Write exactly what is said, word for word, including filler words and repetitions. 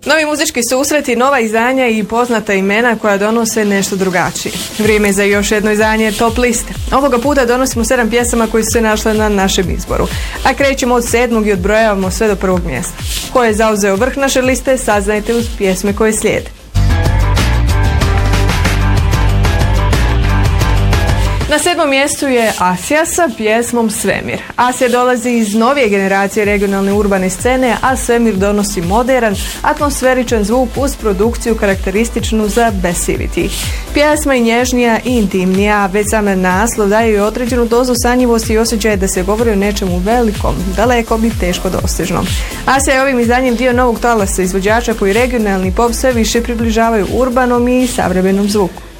Novi muzički susreti, nova izdanja i poznata imena koja donose nešto drugačije. Vrijeme je za još jedno izdanje Top liste. Ovoga puta donosimo sedam pjesama koje su se našle na našem izboru. A krećemo od sedmog i odbrojavamo sve do prvog mjesta. Ko je zauzeo vrh naše liste, saznajte uz pjesme koje slijede. Na sedmom mjestu je Asija sa pjesmom Svemir. Asija dolazi iz novije generacije regionalne urbane scene, a Svemir donosi moderan, atmosferičan zvuk uz produkciju karakterističnu za Besivity. Pjesma je nježnija i intimnija, već sam naslov daje joj određenu dozu sanjivosti i osjećaje da se govori o nečemu velikom, dalekom i teško dostižnom. Asija je ovim izdanjem dio novog talasa izvođača koji regionalni pop sve više približavaju urbanom i savremenom zvuku.